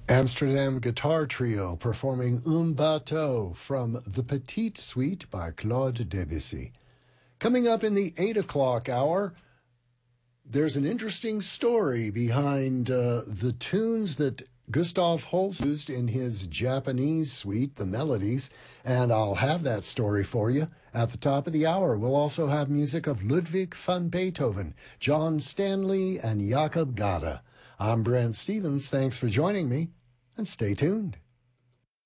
Amsterdam Guitar Trio performing Un Bateau from the Petite Suite by Claude Debussy. Coming up in the 8 o'clock hour, there's an interesting story behind the tunes that Gustav Holst used in his Japanese suite, the Melodies, and I'll have that story for you at the top of the hour. We'll also have music of Ludwig van Beethoven, John Stanley, and Jakob Gada. I'm Brent Stevens. Thanks for joining me, and stay tuned.